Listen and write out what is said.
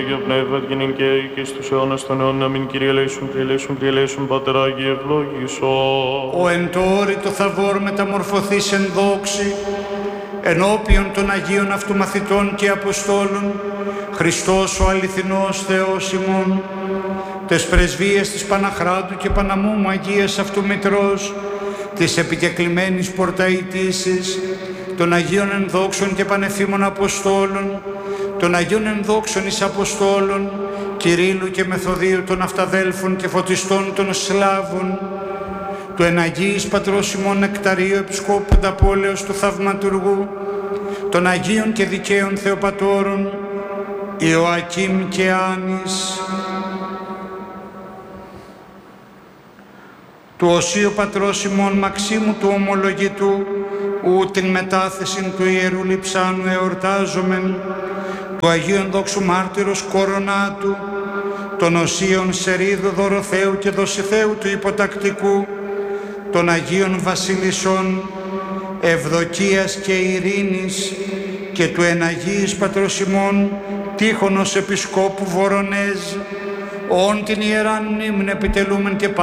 Αγίο Πνεύμα, την και στους αιώνας των αιώνων, αμήν. Κύριε ελέησον, Κύριε ελέησον, Κύριε ελέησον, Πάτερ Άγιε, ευλόγησον. Ο εν τόρι το θαβόρ μεταμορφωθείς εν δόξη, ενώπιον των Αγίων αυτού μαθητών και Αποστόλων, Χριστός ο αληθινός Θεός ημών, τες πρεσβείες της Παναχράντου και Παναμούμου Αγίας αυτού Μητρός, της επικεκλημένης πορταητήσης, των Αγίων ενδόξων και πανεφήμων Αποστόλων, των Αγίων ενδόξων εις Αποστόλων, Κυρίλλου και Μεθοδίου των Αυταδέλφων και Φωτιστών των Σλάβων, του εν Αγίης Πατρός ημών Νεκταρίου Επισκόπου Ταπόλεως του Θαυματουργού, των Αγίων και Δικαίων Θεοπατώρων, Ιωακήμ και Άνης, του Οσίου Πατρός ημών Μαξίμου του Ομολογητού, ου την μετάθεσιν του Ιερού Λειψάνου εορτάζομεν, του Αγίου Ενδόξου Μάρτυρος Κορονάτου, των Οσίων Σερίδου Δωροθέου και Δοσιθέου του Υποτακτικού, των Αγίων Βασιλισσών Ευδοκίας και Ειρήνης και του εν Αγίης Πατρός ημών Τύχωνος Επισκόπου Βορονέζ, όν την Ιεράν μνήμην επιτελούμεν και